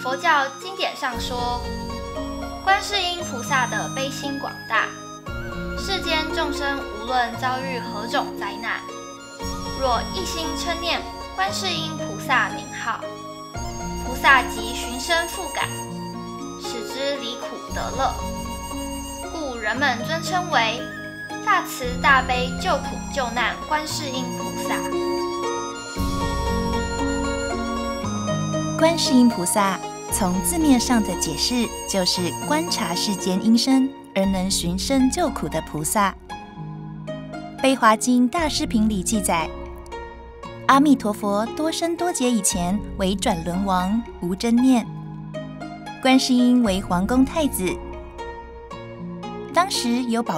佛教经典上说，观世音菩萨的悲心广大，世间众生无论遭遇何种灾难，若一心称念观世音菩萨名号，菩萨即寻声复感，使之离苦得乐，故人们尊称为大慈大悲救苦救难观世音菩萨。 观世音菩萨从字面上的解释，就是观察世间音声而能寻声救苦的菩萨。悲华经大师品里记载，阿弥陀佛多生多劫以前为转轮王，无真念；观世音为皇宫太子，当时有宝